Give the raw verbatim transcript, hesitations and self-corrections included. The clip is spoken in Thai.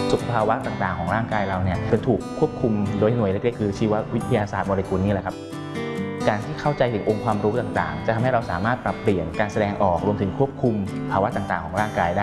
สุขภาวะต่างๆของร่างกายเราเนี่ยจะถูกควบคุมโดยหน่วยเล็กๆคือชีววิทยาศาสตร์โมเลกุลนี่แหละครับการที่เข้าใจถึงองค์ความรู้ต่างๆจะทำให้เราสามารถปรับเปลี่ยนการแสดงออกรวมถึงควบคุมภาวะต่างๆของร่างกายได้